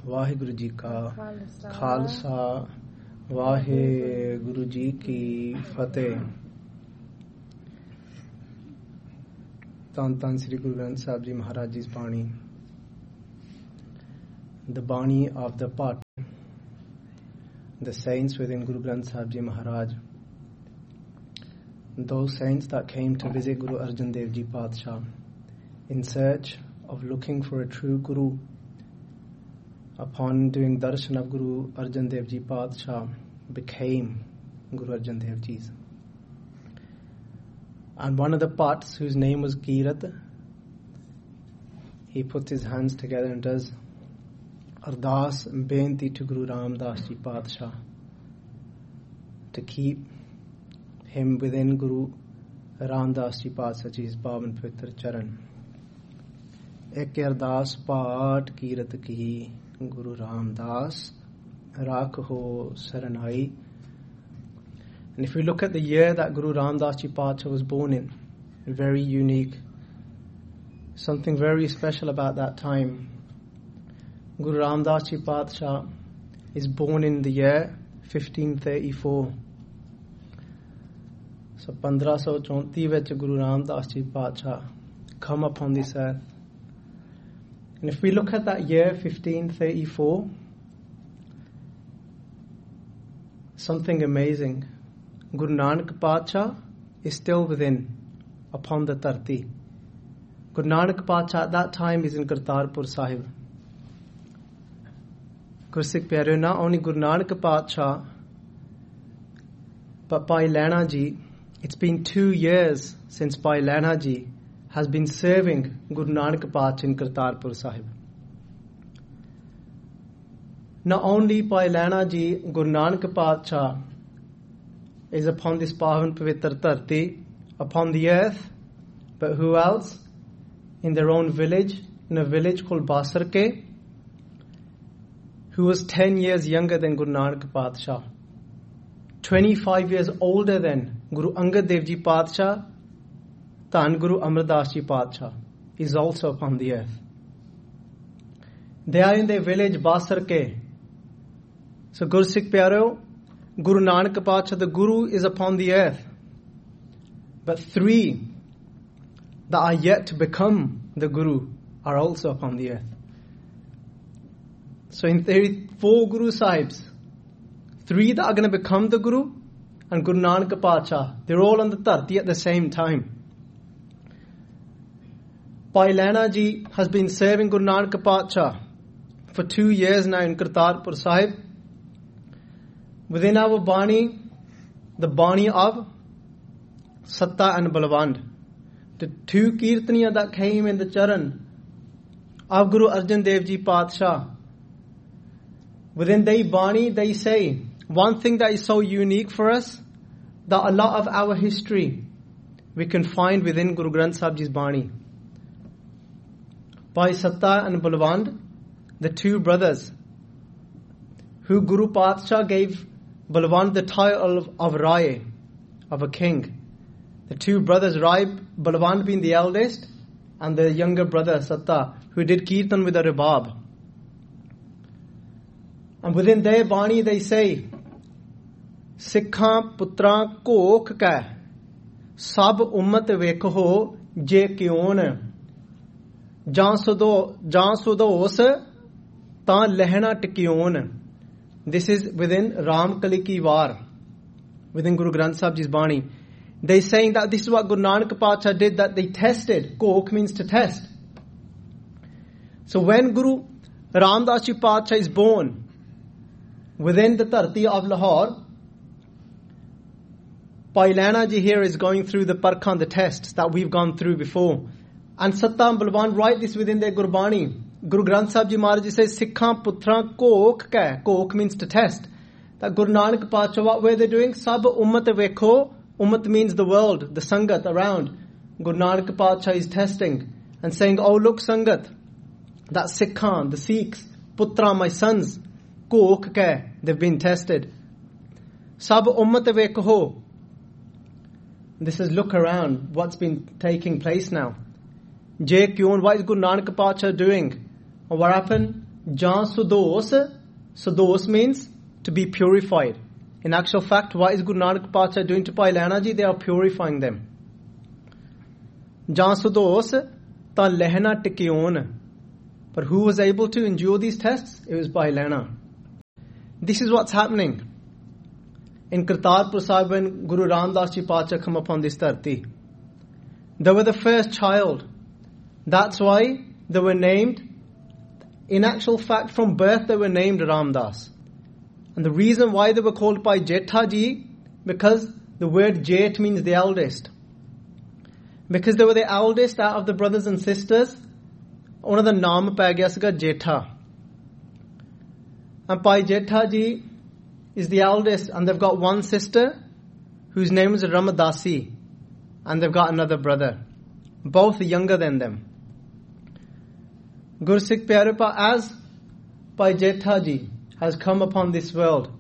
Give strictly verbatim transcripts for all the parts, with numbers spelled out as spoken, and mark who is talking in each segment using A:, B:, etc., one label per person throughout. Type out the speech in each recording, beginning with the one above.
A: वाहिगुरु जी का खालसा वाहिगुरु जी की फतेह। ਧੰਨ ਧੰਨ ਸ੍ਰੀ ਗੁਰੂ ਗ੍ਰੰਥ ਸਾਹਿਬ ਜੀ ਮਹਾਰਾਜ ਜੀ ਬਾਣੀ, the Bani of the Pat, the saints within Guru Granth Sahib Ji Maharaj, those saints that came to visit Guru Arjan Dev Ji Padshah in search of looking for a true Guru. Upon doing darshan of Guru Arjan Dev Ji Padshah, became Guru Arjan Dev Ji's. And one of the Pats, whose name was Kirat, he puts his hands together and does Ardas and Benti to Guru Ramdas Ji Padshah to keep him within Guru Ramdas Ji Padshah Ji's Pavan Pavitr Charan. Ek Ardas Paat Kirat ki Guru Ramdas Rakho Saranai. And if we look at the year that Guru Ramdas Ji Padshah was born in, very unique, something very special about that time. Guru Ramdas Ji Padshah is born in the year fifteen thirty-four. So fifteen thirty vich Guru Ramdas Ji Padshah come upon this earth. And if we look at that year fifteen thirty-four, something amazing. Guru Nanak Padshah is still within, upon the Dharti. Guru Nanak Padshah at that time is in Kartarpur Sahib. Gursikh Pyareo, not only Guru Nanak Padshah, but Bhai Lehna Ji, it's been two years since Bhai Lehna Ji has been serving Guru Nanak Padshah in Kartarpur Sahib. Not only Bhai Lehna Ji, Guru Nanak Padshah is upon this Pavan Pavitr Dharti, upon the earth, but who else? In their own village, in a village called Basarke, who was ten years younger than Guru Nanak Padshah, twenty-five years older than Guru Angad Dev Ji Padshah, Dhan Guru Amar Das Ji Padshah, is also upon the earth. They are in their village Basarke. So Gursikh Pyareo, Guru Nanak Padshah, the Guru, is upon the earth. But three that are yet to become the Guru are also upon the earth. So in theory, four Guru Sahibs, three that are going to become the Guru, and Guru Nanak Padshah, they're all on the Dharti at the same time. Bhai Lehna Ji has been serving Guru Nanak Padshah for two years now in Kartarpur Sahib. Within our Bani, the Bani of Satta and Balwand, the two Kirtaniya that came in the Charan of Guru Arjan Dev Ji Padshah, within their Bani they say, one thing that is so unique for us, that a lot of our history we can find within Guru Granth Sahib Ji's Bani. By Satta and Balwand, the two brothers, who Guru Padshah gave Balwand the title of, of Rai, of a king. The two brothers, Rai, Balwand being the eldest, and the younger brother Satta, who did Kirtan with a Ribab. And within their Bani they say, Sikha putra kokh ka, sab ummat vekho je kyon, jan sudo jan sudos ta lehna tikyon. This is within Ram Kali Ki War, within Guru Granth Sahib Ji's Bani. They're saying that this is what Guru Nanak Padshah did, that they tested. Kokh means to test. So when Guru Ramdas Ji Padshah is born within the Dharti of Lahore, Bhai Lehna Ji here is going through the Parkhan, the tests that we've gone through before. And Satta and Balwand write this within their Gurbani. Guru Granth Sahib Ji Maharaj Ji says, Sikha putra kokh ka. Kokh means to test. That Guru Nanak Padshah, what were they doing? Sab ummat vekho. Ummat means the world, the Sangat around. Guru Nanak Padshah is testing and saying, oh look Sangat, that Sikhan, the Sikhs, putra, my sons, kokh ka, they've been tested. Sab ummat vekho. This is look around, what's been taking place now. Je kyon, what is Guru Nanak Padshah doing? And what happened? Jan Sudos. Sudos means to be purified. In actual fact, what is Guru Nanak Pacha doing to Bhai Lehna ji? They are purifying them. Jan Sudos ta lehna tikyon. But who was able to endure these tests? It was Bhai Lehna. This is what's happening in Kartarpur Sahib when Guru Ramdas Ji Pacha come upon this dharti. They were the first child. That's why they were named. In actual fact, from birth they were named Ramdas. And the reason why they were called by Jetha Ji, because the word Jet means the eldest. Because they were the eldest out of the brothers and sisters, ਉਹਨਾਂ ਦਾ ਨਾਮ ਪੈ ਗਿਆ ਸੀਗਾ Jetha. And Bhai Jetha Ji is the eldest, and they've got one sister whose name is Ramadasi, and they've got another brother, both younger than them. Gursikh Pyarapa, as Bhai Jetha Ji has come upon this world,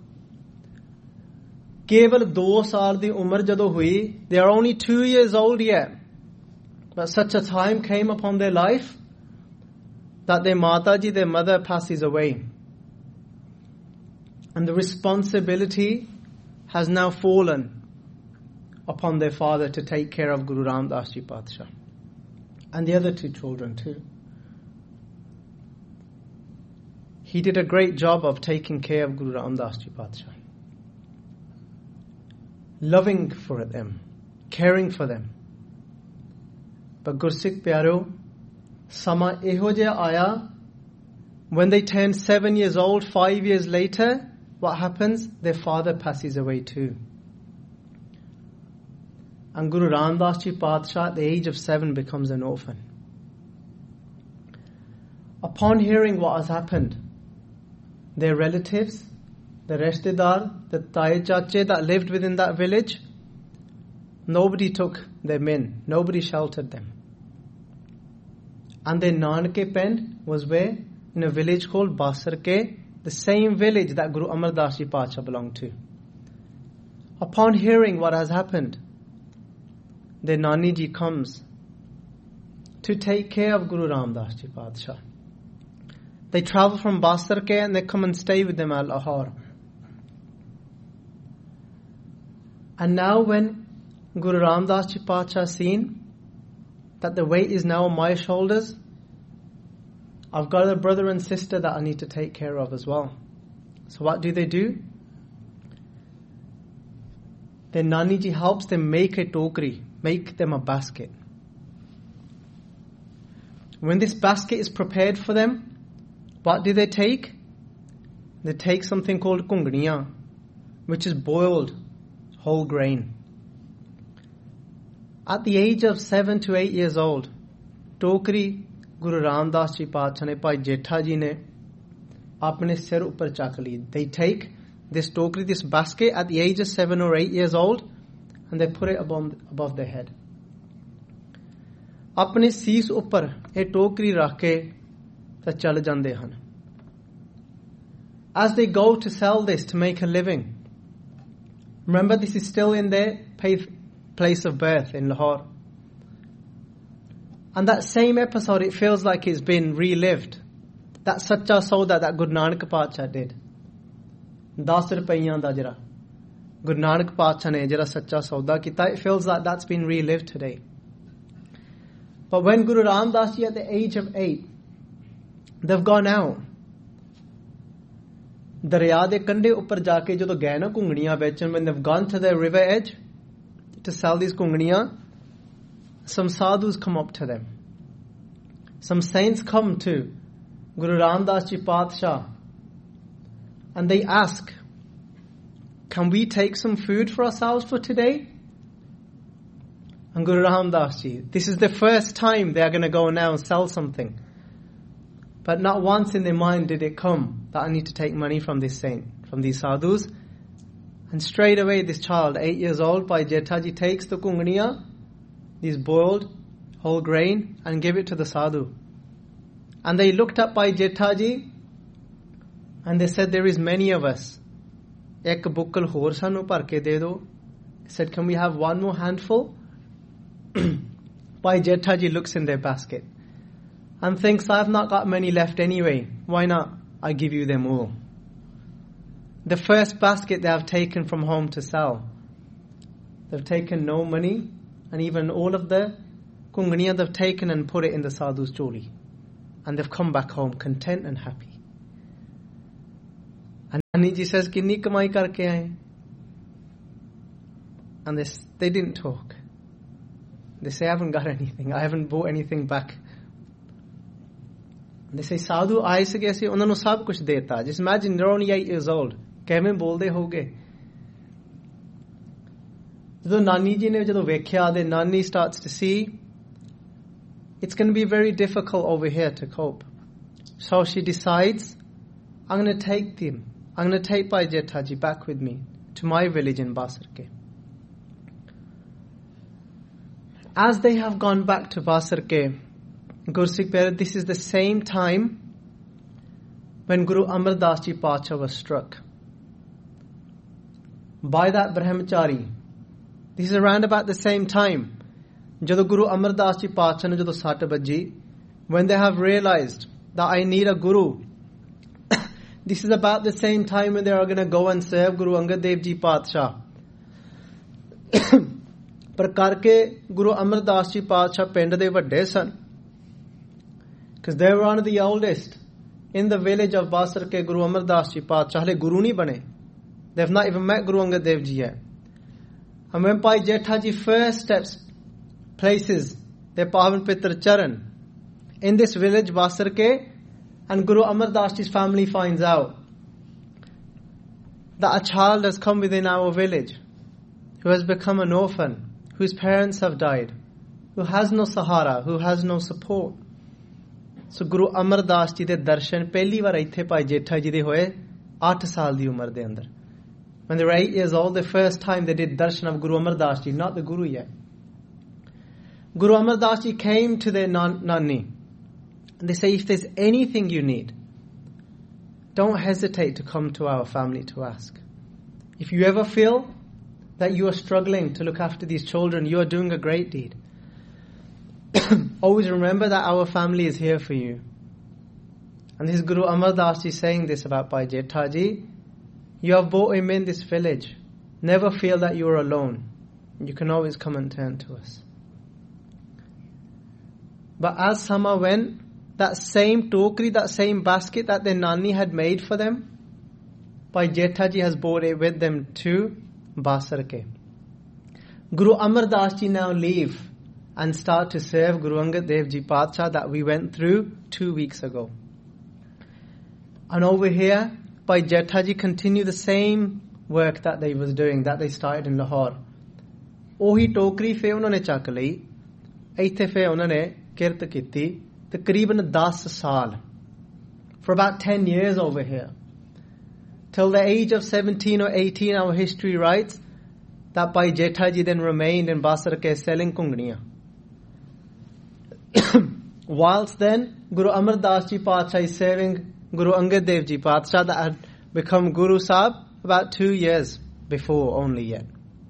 A: keval do saal di umar jado hui, they are only two years old yet, but such a time came upon their life that their Mataji, their mother, passes away. And the responsibility has now fallen upon their father to take care of Guru Ramdas Ji Pacha. And the other two children too. He did a great job of taking care of Guru Ramdas Ji Pacha. Loving for them, caring for them. But Gursikh Pyaro, Sama eho jaya aaya, when they turn seven years old, five years later, what happens? Their father passes away too. And Guru Ramdas Ji Pacha at the age of seven becomes an orphan. Upon hearing what has happened, their relatives, the Rishtedar, the Taye Chache that lived within that village, nobody took them in, nobody sheltered them. And their Nanake Pend was where? In a village called Basarke, the same village that Guru Amar Das Ji Pacha belonged to. Upon hearing what has happened, their Nani Ji comes to take care of Guru Ramdas Ji Pacha. They travel from Basarke and they come and stay with them at Lahore. And now when Guru Ramdas Ji Pacha seen that the weight is now on my shoulders, I've got a brother and sister that I need to take care of as well. So what do they do? Their Nani Ji helps them make a tokri, make them a basket. When this basket is prepared for them, what do they take? They take something called kungniya, which is boiled whole grain. At the age of seven to eight years old, tokri Guru Ramdas Ji Pacha ne Bhai Jetha Ji ne apne sir upar chak li. They take this tokri, this basket at the age of seven or eight years old, and they put it above, above their head. Apne sees upar a tokri rakh ke ta chal jande han. As they go to sell this to make a living, remember this is still in their place of birth in Lahore. And that same episode, it feels like it's been relived. That Sacha Sauda that Guru Nanak Pacha did. Das rupaiyan da jira Guru Nanak Pacha ne jira Sacha Sauda kita, it feels like that's been relived today. But when Guru Ramdas Ji at the age of eight, they've gone out. Darya de kande upar jaake jado gaye na kungniyan bechan, when they've gone to the river edge to sell these kungniyan, some sadhus come up to them. Some saints come to Guru Ramdas Ji Pacha and they ask, can we take some food for ourselves for today? And Guru Ramdas Ji, this is the first time they are going to go now and sell something. But not once in their mind did it come that I need to take money from this saint, from these sadhus. And straight away this child, eight years old, Bhai Jetha Ji takes the kungniya, these boiled whole grain, and give it to the sadhu. And they looked up Bhai Jetha Ji and they said, there is many of us. Ek bukkal hor sanu bhar ke de do. He said, can we have one more handful? Bhai Jetha Ji looks in their basket and thinks, I've not got many left anyway. Why not? I give you them all. The first basket they have taken from home to sell. They've taken no money, and even all of the kungniya they've taken and put it in the sadhu's choli. And they've come back home content and happy. And Naniji says, Kinni kamai karke aaye? And this, they didn't talk. They say, I haven't got anything. I haven't bought anything back. And they say, Sadhu aaye se kaise unna nu sab kuch deta. Just imagine they're only eight years old. Kiਵੇਂ ਬੋਲਦੇ ਹੋਗੇ? ਜਦੋਂ ਨਾਨੀ ਜੀ ਨੇ ਜਦੋਂ ਵੇਖਿਆ, the Nani starts to see it's going to be very difficult over here to cope. So she decides, I'm going to take them. I'm going to take Bhai Jethaji back with me to my village in Basarke. As they have gone back to Basarke, Gursikh Perit, this is the same time when Guru Amar Das Ji Pacha was struck by that Brahmachari. This is around about the same time. Jado Guru Amar Das Ji Pacha ne jado sat bajji, when they have realized that I need a guru. This is about the same time when they are going to go and serve Guru Angad Dev Ji Pacha. Par karke Guru Amar Das Ji Pacha pind de vadde san. Because they were one of the oldest in the village of Basarke. Guru Amar Das Ji Pacha hale guru nahi bane. They have not even met Guru Angad Dev Ji yet. And when Bhai Jethaji first steps, places their Pavan Pitra Charan in this village Basarke, and Guru Amar Das Ji's family finds out that a child has come within our village who has become an orphan, whose parents have died, who has no sahara, who has no support. So Guru Amar Das Ji de darshan pehli var ithe Bhai Jethaji de hoye eight saal di umar de andar. When they were eight years old, the first time they did darshan of Guru Amar Das Ji, not the Guru yet. Guru Amar Das Ji came to their nan- Nani, and they say, if there's anything you need, don't hesitate to come to our family to ask. If you ever feel that you are struggling to look after these children, you are doing a great deed. Always remember that our family is here for you. And this is Guru Amar Das Ji saying this about Bhai Jethaji. You have brought him in this village. Never feel that you are alone. You can always come and turn to us. But as Sama went, that same tokri, that same basket that their Nani had made for them, Bhai Jethaji has brought it with them to Basarke. Guru Amar Das Ji now leave and start to serve Guru Angad Dev Ji Pacha that we went through two weeks ago. And over here, Bhai Jethaji continue the same work that they was doing, that they started in Lahore. Ohi tokri fe unhone chak lai, aithe fe unhone kirt kiti, takriban ten saal. For about ten years over here. Till the age of seventeen or eighteen, our history writes that Bhai Jethaji then remained in Basarke selling kungniya. Whilst then, Guru Amar Das Ji Pacha is serving Guru Angad Dev Ji Pacha that had become Guru Sahib about two years before only yet.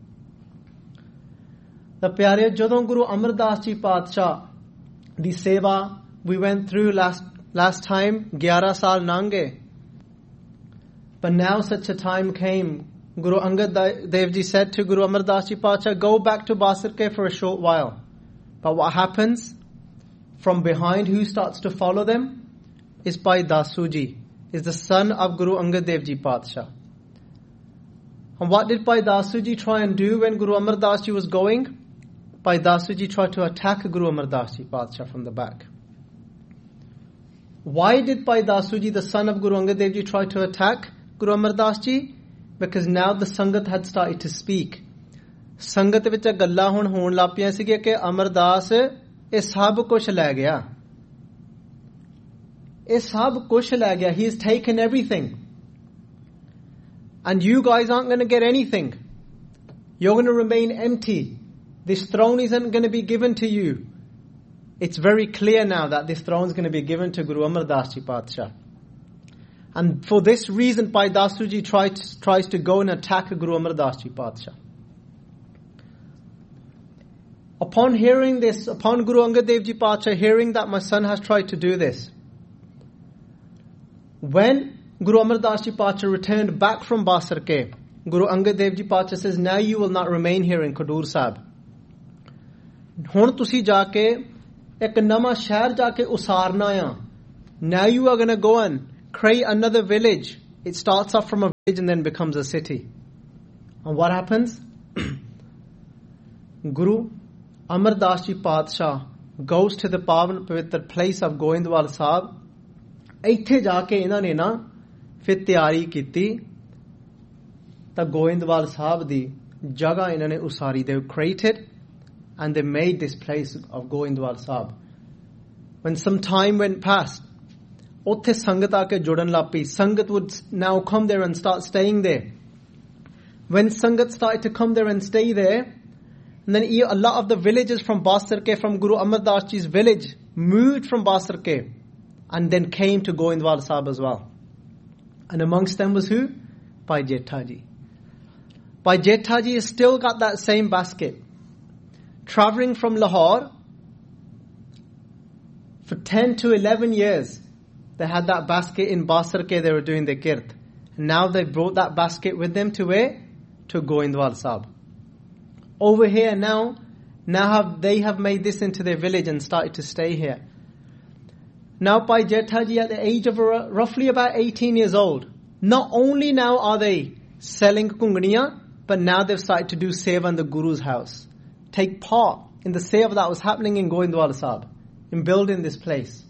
A: The pyare jadon Guru Amar Das Ji Pacha the seva we went through last last time, eleven saal nange. But now such a time came, Guru Angad Dev Ji said to Guru Amar Das Ji Pacha, go back to Basarke for a short while. But what happens? From behind, who starts to follow them? Is Bhai Dasuji, is the son of Guru Angad Dev Ji Pacha. And what did Bhai Dasuji try and do when Guru Amar Das Ji was going? Bhai Dasuji tried to attack Guru Amar Das Ji Pacha from the back. Why did Bhai Dasuji, the son of Guru Angad Dev Ji, try to attack Guru Amar Das Ji? Because now the Sangat had started to speak. Sangat vicha galla hun hon lapiyan sige ke Amar Das ਇਹ ਸਭ ਕੁਛ ਲੈ ਗਿਆ ਇਹ ਸਭ ਕੁਛ ਲੈ ਗਿਆ he has taken everything and you guys aren't going to get anything. You're going to remain empty. This throne isn't going to be given to you. It's very clear now that this throne is going to be given to Guru Amar Das Ji Pacha. And for this reason, Bhai Dasuji tries, tries to go and attack Guru Amar Das Ji Pacha. Upon hearing this, upon Guru Angad Dev Ji Pacha hearing that my son has tried to do this, When Guru Amar Das Ji Pacha returned back from Basar Ke, Guru Angad Dev Ji Pacha says, now you will not remain here in Khadur Sahib. Hun tusi jaake ek nama shahar jaake usarna ya. Now you are going to go and create another village. It starts off from a village and then becomes a city. And what happens? Guru Amar Das Ji Pacha goes to the Pavan Pavitra place of Goindwal Sahib. ਇੱਥੇ ਜਾ ਕੇ ਇਹਨਾਂ ਨੇ ਨਾ ਫਿਰ ਤਿਆਰੀ ਕੀਤੀ ਤਾਂ ਗੋਇੰਦਵਾਲ ਸਾਹਿਬ ਦੀ ਜਗ੍ਹਾ ਇਹਨਾਂ ਨੇ ਉਸਾਰੀ. They created and they made this place of Goindwal Sahib. When some time went past, ਉੱਥੇ ਸੰਗਤ ਆ ਕੇ ਜੁੜਨ ਲੱਗ ਪਈ. Sangat would now come there and start staying there. When Sangat started to come there and stay there, and then a lot of the villagers from Basar Ke, from Guru Amar Das Ji's village, moved from Basar Ke and then came to Goindwal Sahib as well. And amongst them was who? Bhai Jetha Ji. Bhai Jetha Ji has still got that same basket. Travelling from Lahore, for ten to eleven years, they had that basket in Basar Ke, they were doing the kirt. And now they brought that basket with them to where? To Goindwal Sahib. Over here now, now have, they have made this into their village and started to stay here. Now Bhai Jetha Ji at the age of roughly about eighteen years old, not only now are they selling kungniya, but now they've started to do seva in the Guru's house. Take part in the seva that was happening in Goindwal Sahib, in building this place.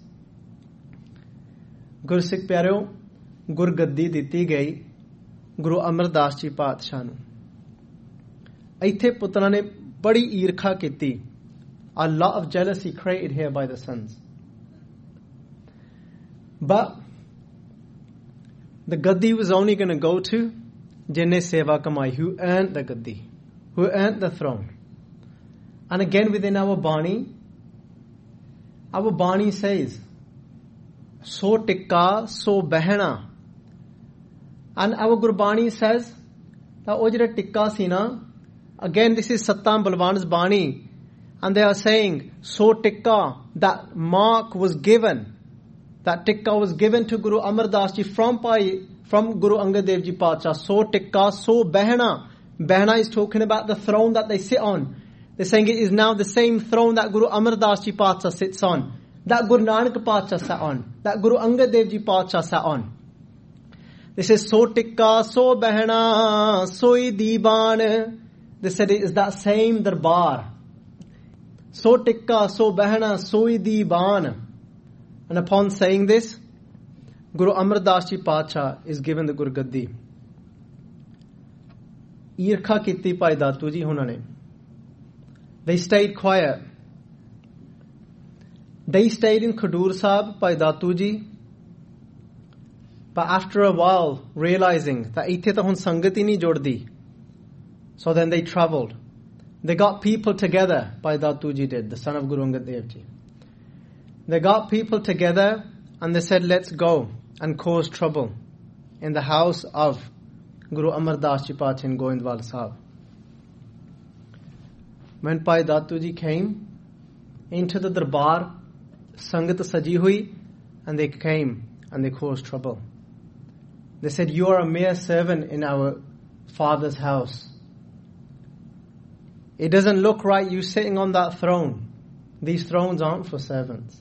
A: Guru Sikh Pyareo, Gur Gaddi diti gayi Guru Amar Das Ji Paatshah nu. Aithe putra ne badi irkha kiti. A lot of jealousy created here by the sons. But the Gaddi was only going to go to Jinne Seva Kamai, who earned the Gaddi, who earned the throne. And again within our Bani, our Bani says, So Tikka, So Behna. And our Gurbani says, that Ojra Tikka Sina, again this is Sattam Balwan's Bani, and they are saying, So Tikka, that mark was given, that tikka was given to Guru Amar Das Ji from, from Guru Angad Dev Ji Pacha. So tikka, so behna. Behna is talking about the throne that they sit on. They're saying it is now the same throne that Guru Amar Das Ji Pacha sits on, that Guru Nanak Pacha sat on, that Guru Angad Dev Ji Pacha sat on. This is so tikka, so behna, soi diban. They said it is that same darbar. So tikka, so behna, soi diban. And upon saying this, Guru Amar Das Ji Pacha is given the Gur Gaddi. Irkha kiti Bhai Datu Ji hunane. They stayed quiet. They stayed in Khadur Sahib, Bhai Datu Ji. But after a while, realizing that ithe ta hun sangat hi nahi joddi, so then they travelled. They got people together, Bhai Datu Ji did, the son of Guru Angad Dev Ji. They got people together and they said, let's go and cause trouble in the house of Guru Amar Das Ji Pacha in Goindwal Sahib. When Bhai Datu Ji came into the darbar, Sangat saji hui, and they came and they caused trouble. They said, you are a mere servant in our father's house. It doesn't look right you sitting on that throne. These thrones aren't for servants.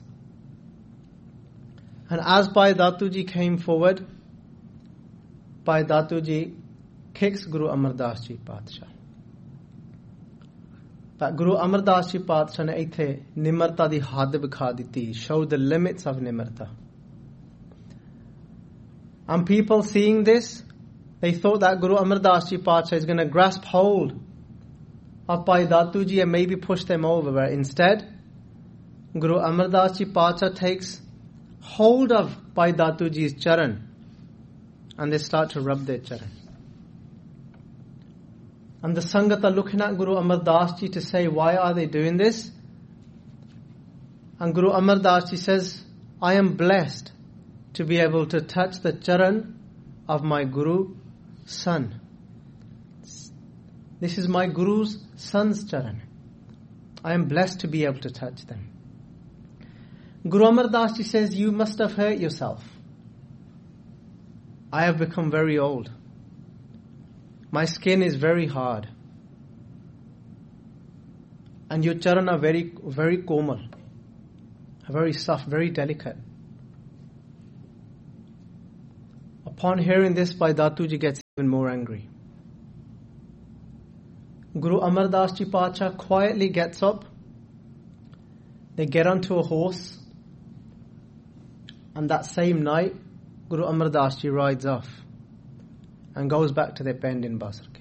A: And as Bhai Datu Ji came forward, Bhai Datu Ji kicks Guru Amar Das Ji Pacha. But Guru Amar Das Ji Pacha ne ithe nimarta di had vikha diti, showed the limits of nimarta. And people seeing this, they thought that Guru Amar Das Ji Pacha is going to grasp hold of Bhai Datu Ji and maybe push them over. But instead, Guru Amar Das Ji Pacha takes hold of Bhai Datu Ji's charan and they start to rub their charan. And the Sangat are looking at Guru Amar Das Ji to say, why are they doing this? And Guru Amar Das Ji says, I am blessed to be able to touch the charan of my Guru son. This is my Guru's son's charan. I am blessed to be able to touch them. Guru Amar Das Ji says, you must have hurt yourself. I have become very old. My skin is very hard. And your charan are very, very komal, very soft, very delicate. Upon hearing this, Bhai Datuji gets even more angry. Guru Amar Das Ji Pacha quietly gets up. They get onto a horse. And that same night, Guru Amar Das Ji rides off and goes back to their pend in Basarke.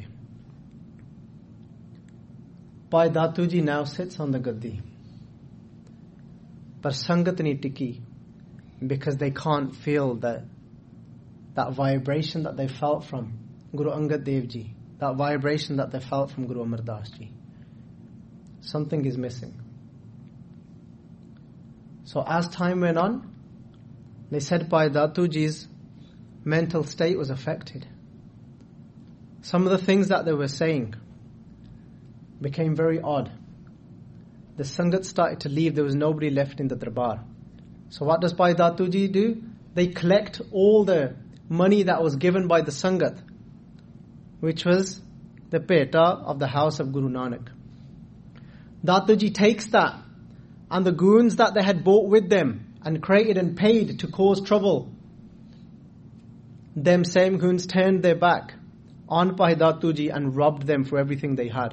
A: Bhai Datuji now sits on the gaddi. But Sangat nahi tiki, because they can't feel that, that vibration that they felt from Guru Angad Dev Ji, that vibration that they felt from Guru Amar Das Ji. Something is missing. So as time went on, they said Bhai Datuji's mental state was affected. Some of the things that they were saying became very odd. The Sangat started to leave. There was nobody left in the Darbar. So what does Bhai Datuji do? They collect all the money that was given by the Sangat, which was the peta of the house of Guru Nanak. Datuji takes that, and the goons that they had bought with them and created and paid to cause trouble, them same goons turned their back on Bhai Datuji and robbed them for everything they had.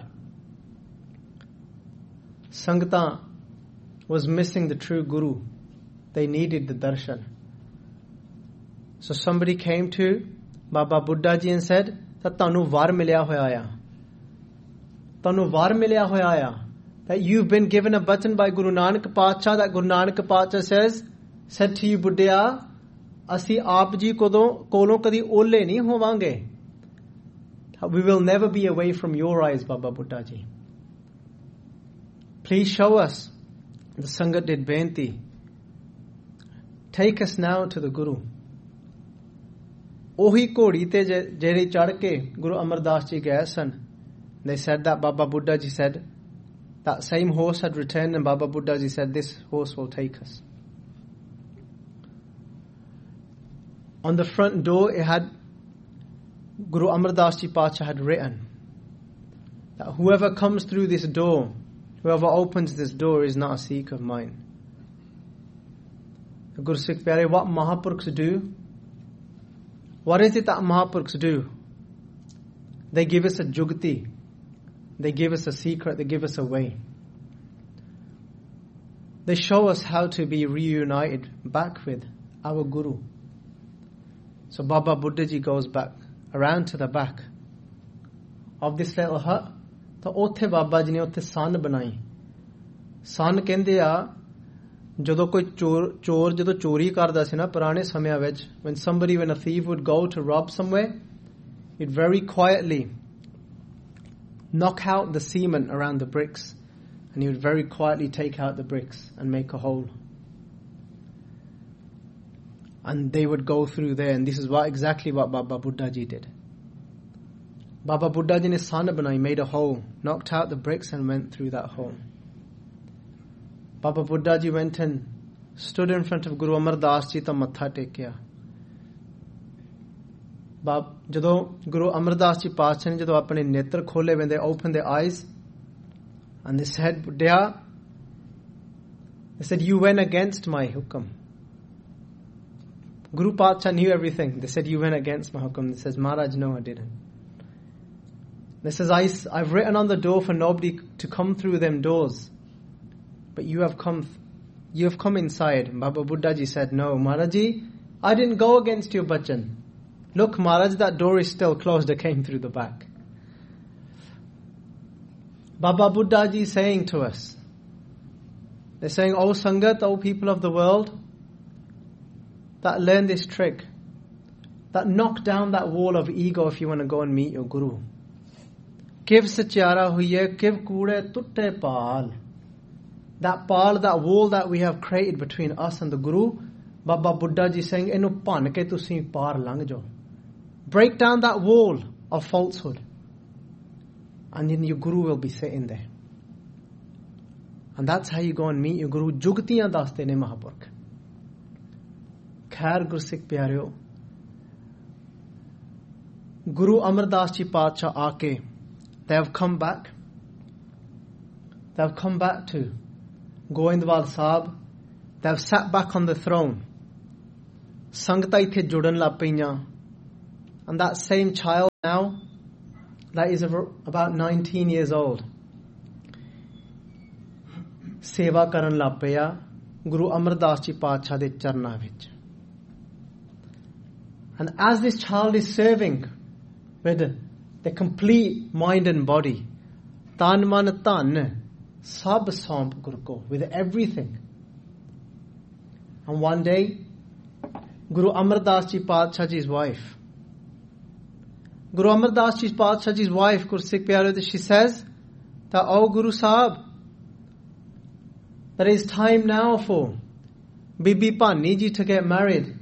A: Sangata was missing the true Guru. They needed the darshan. So somebody came to Baba Buddha Ji and said, Tanu var milya hoya aya. Tanu var milya hoya aya. That you've been given a button by Guru Nanak Pacha, that Guru Nanak Pacha says, said to you, Buddhaya, Asi aap ji kolon kadi ole nahi howange. We will never be away from your eyes, Baba Buddha Ji. Please show us. The Sangat did benti. Take us now to the Guru. Ohi kodi te jehdi chad ke Guru Amar Das Ji gaye san. They said that Baba Buddha Ji said, that same horse had returned, and Baba Buddha Ji said, this horse will take us. On the front door, it had, Guru Amar Das Ji Pacha had written that whoever comes through this door, whoever opens this door is not a Sikh of mine. The Guru Sikh Pyare, what Mahapurkhs do? What is it that Mahapurkhs do? They give us a jugti. They give us a secret. They give us a way. They show us how to be reunited back with our Guru. So Baba Buddha Ji goes back, around to the back of this little hut. So ਉੱਥੇ ਬਾਬਾ ਜੀ ਨੇ ਉੱਥੇ ਸੰਨ ਬਣਾਈ. ਸੰਨ ਕਹਿੰਦੇ ਆ ਜਦੋਂ ਕੋਈ ਚੋਰ ਚੋਰ ਜਦੋਂ ਚੋਰੀ ਕਰਦਾ ਸੀ ਨਾ ਪੁਰਾਣੇ ਸਮਿਆਂ ਵਿੱਚ, when somebody when a thief would go to rob somewhere, he'd very quietly knock out the cement around the bricks, and he would very quietly take out the bricks and make a hole. And they would go through there, and this is what exactly what Baba Buddha Ji did. Baba Buddha Ji ne sana banai, made a hole, knocked out the bricks and went through that hole. Baba Buddha Ji went and stood in front of Guru Amar Das Ji to matha tekya. Bab jado Guru Amar Das Ji Pacha ne jado apne netra khole, when they opened their eyes, and they said, Buddha, they said, you went against my hukam. Guru Pacha knew everything. They said, you went against my hukam. He says, Maharaj, no, I didn't. They says, I, I've written on the door for nobody to come through them doors, but you have come, you have come inside. Baba Buddha Ji said, no, Maharaj Ji, I didn't go against your bhajan. Look, Maharaj, that door is still closed. I came through the back. Baba Buddha Ji is saying to us, they're saying, O Sangat, O people of the world, that learn this trick, that knock down that wall of ego if you want to go and meet your Guru. Kiv satyara huye, kiv kure tutte paal. That paal, that wall that we have created between us and the Guru, Baba Buddha Ji saying, Enu pan ke tusi paar lang jo. Break down that wall of falsehood, and then your Guru will be sitting there. And that's how you go and meet your Guru. Jugtiyan daste ne Mahapurkh. Khair Guru Sikh Pyareo, Guru Amar Das Ji Paatshah aake, they have come back. They have come back to Goindwal Sahib. They have sat back on the throne. Sangta ithe judan la paiyan. And that same child now, that is about nineteen years old, seva karan la paya Guru Amar Das Ji Paatshah de charna vich. And as this child is serving with the complete mind and body, tan man tan, sab samp Guru ko, with everything. And one day, Guru Amar Das Ji Paatshah Ji's wife, Guru Amar Das Ji Paatshah Ji's wife, Gursikh Pyare, she says that, oh Guru Sahib, that it's time now for Bibi Bhani Ji to get married.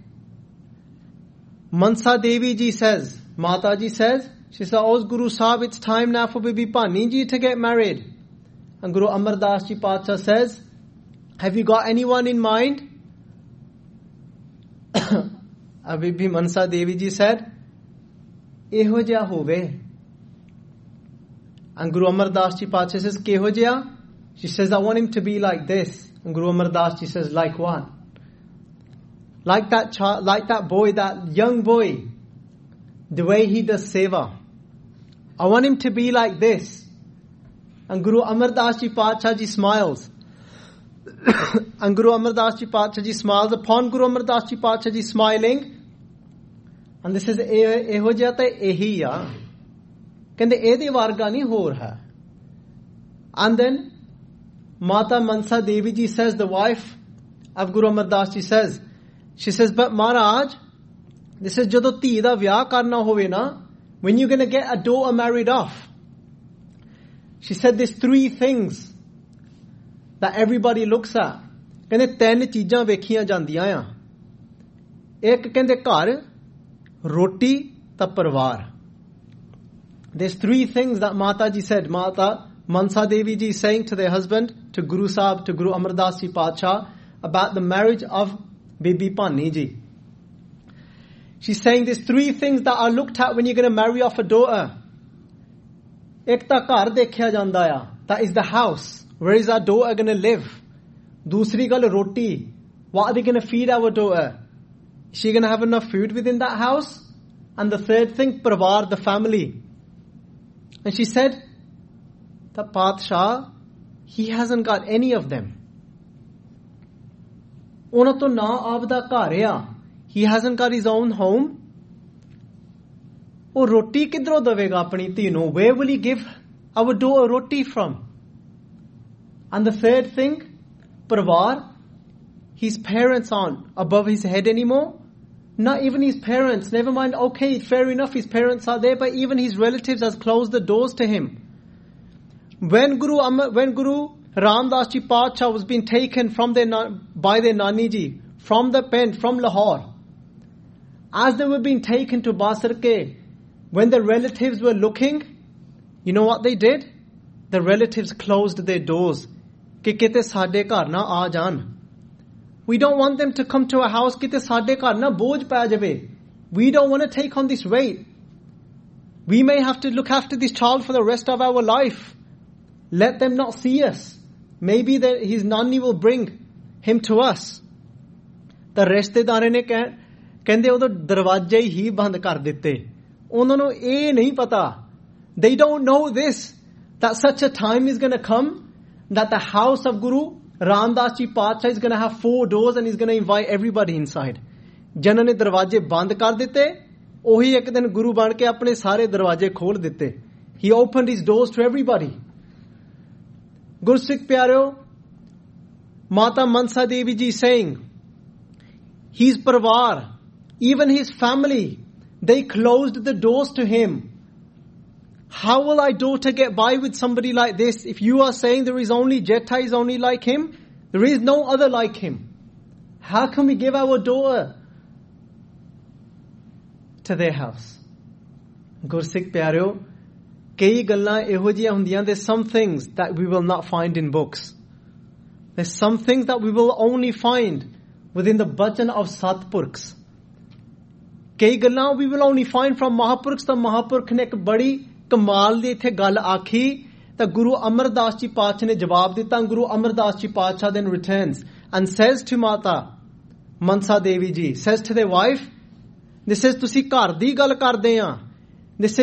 A: Mansa Devi Ji says, Mata Ji says, she said, oh Guru Sahib, it's time now for Bibi Bhani Ji to get married. And Guru Amar Das Ji Paatshah says, have you got anyone in mind? Bibi Mansa Devi Ji said, Eho jaya hove. And Guru Amar Das Ji Paatshah says, Keho jaya? She says, I want him to be like this. And Guru Amar Das Ji says, like what? Like that child, like that boy, that young boy, the way he does seva. I want him to be like this. And Guru Amar Das Ji Paatshah Ji smiles. And Guru Amar Das Ji Paatshah Ji smiles. Upon Guru Amar Das Ji Paatshah Ji smiling, and this is eho jaya ta ehi ya. Kende ede varga nahi ho raha. And then Mata Mansa Devi Ji says, the wife of Guru Amar Das Ji says, she says, but Maharaj, this is jado tii da vyah karna hove na, when you're going to get a daughter married off. She said, there's three things that everybody looks at. Kende ten cheezaं vekhiyan jandiyan ya. Ek kende ghar, roti ta parvar. There's three things that Mata Ji said. Mata Mansa Devi Ji is saying to their husband, to Guru Sahib, to Guru Amar Das Ji Paatshah, about the marriage of Bibi Bhani Ji. She's saying there's three things that are looked at when you're going to marry off a daughter. Ek ta ghar dekhya janda ya. That is the house. Where is our daughter going to live? Dusri gal roti. What are they going to feed our daughter? Is she going to have enough food within that house? And the third thing, parvar, the family. And she said, the Paatshah, he hasn't got any of them. Ona to na abda ghar. He hasn't got his own home. Oh, roti kidro davega apni tii nu? Where will he give our daughter roti from? And the third thing, parvar, his parents aren't above his head anymore. Not even his parents. Never mind, okay, fair enough, his parents are there, but even his relatives has closed the doors to him. When Guru Amar, when Guru Ram Das Ji Paatshah was being taken from their by their Nani Ji, from the pen, from Lahore, as they were being taken to Basarke, when the relatives were looking, you know what they did? The relatives closed their doors. Ki kite sade ghar na aa jaan. We don't want them to come to a house. Kite sade ghar na boj pa jave. We don't want to take on this weight. We may have to look after this child for the rest of our life. Let them not see us. Maybe the, his nani will bring him to us. The rishtedare ne kehende udo darwaje hi band kar ditte. Unhon nu eh nahi pata. They don't know this, that such a time is going to come that the house of Guru Ram Das Ji Paatshah is going to have four doors and he's going to invite everybody inside. Jana ne darwaje band kar ditte, ohi ek din Guru ban ke apne sare darwaje khol ditte. He opened his doors to everybody. Gursikh Pyareo, Mata Mansa Devi Ji saying, his parvar, even his family, they closed the doors to him. How will our daughter get by with somebody like this? If you are saying there is only Jetta is only like him, there is no other like him. How can we give our daughter to their house? Gursikh Pyareo, Kei gallan eho jiyan hundiyan, there's some things that we will not find in books. There's some things that we will only find within the bhajan of Satpurkhs. ਕਈ ਗੱਲਾਂ we will only find from ਮਹਾਂਪੁਰਖ। ਤਾਂ ਮਹਾਂਪੁਰਖ ਨੇ ਇੱਕ ਬੜੀ ਕਮਾਲ ਦੀ ਇੱਥੇ ਗੱਲ ਆਖੀ ਤਾਂ ਗੁਰੂ ਅਮਰਦਾਸ ਜੀ ਪਾਤਸ਼ਾਹ ਨੇ ਜਵਾਬ ਦਿੱਤਾ। ਗੁਰੂ ਅਮਰਦਾਸ ਜੀ ਪਾਤਸ਼ਾਹ then returns and says to Mata Mansa Devi ji, says to their wife, this is ਤੁਸੀਂ ਘਰ ਦੀ ਗੱਲ ਕਰਦੇ ਆ। this is